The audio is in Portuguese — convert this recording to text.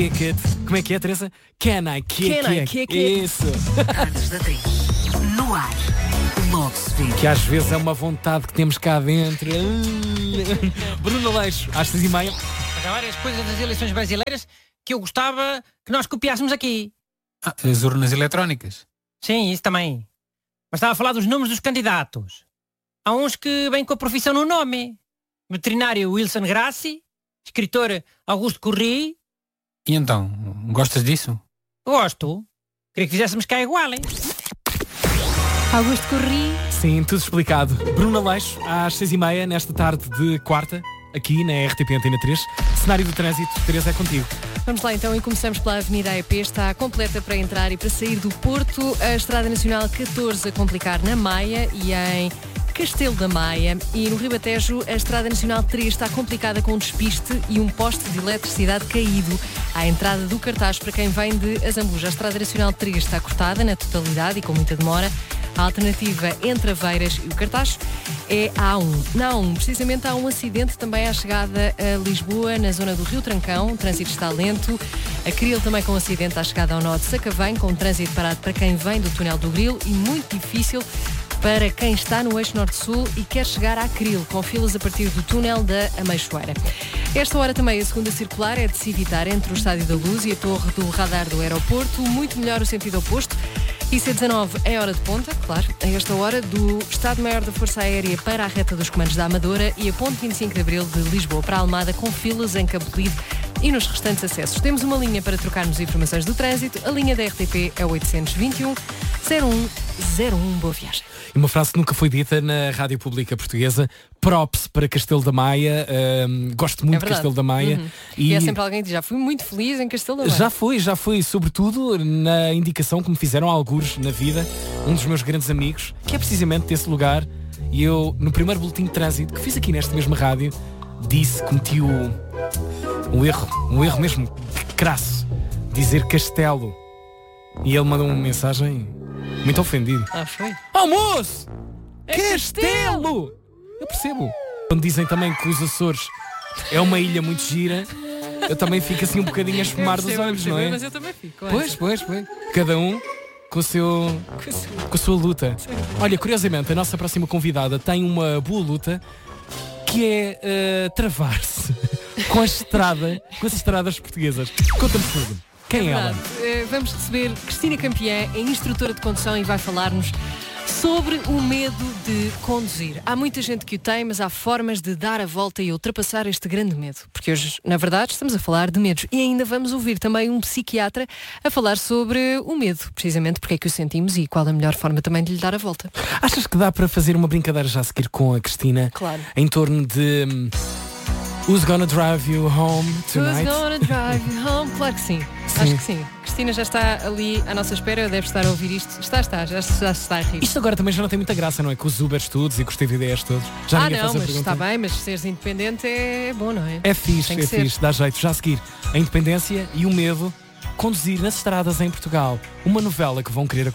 Como é que é, Teresa? Can I kick it? Isso. Antes da 3. No ar. Logo se vê. Que às vezes é uma vontade que temos cá dentro. Bruno Leixo, às 6h30. Mas há várias coisas das eleições brasileiras que eu gostava que nós copiássemos aqui. As urnas eletrónicas. Sim, isso também. Mas estava a falar dos nomes dos candidatos. Há uns que vêm com a profissão no nome. Veterinário Wilson Grassi, escritor Augusto Corri. E então, gostas disso? Gosto. Queria que fizéssemos cá igual, hein? Augusto Corri. Sim, tudo explicado. Bruno Leixo, às 6h30, nesta tarde de quarta, aqui na RTP Antena 3. Cenário do trânsito, Teresa, é contigo. Vamos lá então e começamos pela Avenida EP. Está completa para entrar e para sair do Porto. A Estrada Nacional 14 a complicar na Maia e em Castelo da Maia. E no Ribatejo, a Estrada Nacional 3 está complicada com um despiste e um poste de eletricidade caído à entrada do Cartaz para quem vem de Azambuja. A Estrada Nacional 3 está cortada na totalidade e com muita demora. A alternativa entre Aveiras e o Cartaz é a A1. Na A1, precisamente, há um acidente também à chegada a Lisboa, na zona do Rio Trancão. O trânsito está lento. A Cril também com um acidente à chegada ao nó de Sacavém, com o trânsito parado para quem vem do túnel do Grilo e muito difícil para quem está no eixo norte-sul e quer chegar à Cril, com filas a partir do túnel da Ameixoeira. Esta hora também a segunda circular é de se evitar entre o Estádio da Luz e a torre do radar do aeroporto. Muito melhor o sentido oposto. IC19 é hora de ponta, claro, a esta hora, do Estado-Maior da Força Aérea para a reta dos comandos da Amadora e a ponte 25 de Abril de Lisboa para a Almada, com filas em Cabo Delide e nos restantes acessos. Temos uma linha para trocarmos informações do trânsito. A linha da RTP é 821 0101. Boa viagem. E uma frase que nunca foi dita na Rádio Pública Portuguesa: props para Castelo da Maia. Gosto muito de Castelo da Maia. E é sempre alguém que diz: já fui muito feliz em Castelo da Maia. Já fui, sobretudo na indicação que me fizeram algures na vida, um dos meus grandes amigos, que é precisamente desse lugar. E eu, no primeiro boletim de trânsito que fiz aqui nesta mesma rádio, cometi um erro mesmo crasso, dizer Castelo. E ele mandou uma mensagem muito ofendido. Foi? Almoço! Castelo! Eu percebo. Quando dizem também que os Açores é uma ilha muito gira, eu também fico assim um bocadinho a esfumar dos olhos, não é? Mas eu também fico. Pois. Cada um com a sua luta. Olha, curiosamente, a nossa próxima convidada tem uma boa luta, que é travar-se com as estradas portuguesas. Conta-nos tudo. Quem é ela? Vamos receber Cristina Campiã, é instrutora de condução e vai falar-nos sobre o medo de conduzir. Há muita gente que o tem, mas há formas de dar a volta e ultrapassar este grande medo. Porque hoje, na verdade, estamos a falar de medos. E ainda vamos ouvir também um psiquiatra a falar sobre o medo, precisamente porque é que o sentimos e qual a melhor forma também de lhe dar a volta. Achas que dá para fazer uma brincadeira já a seguir com a Cristina? Claro. Em torno de Who's Gonna Drive You Home Tonight? Who's Gonna Drive You Home? Claro que sim. Acho que sim. Cristina já está ali à nossa espera, deve estar a ouvir isto. Já se está a rir. Isto agora também já não tem muita graça, não é? Com os Ubers todos e com os TVDs todos. Já ninguém faz a mas pergunta. está bem, mas seres independente é bom, não é? É fixe, dá jeito. Já a seguir, a independência e o medo, conduzir nas estradas em Portugal. Uma novela que vão querer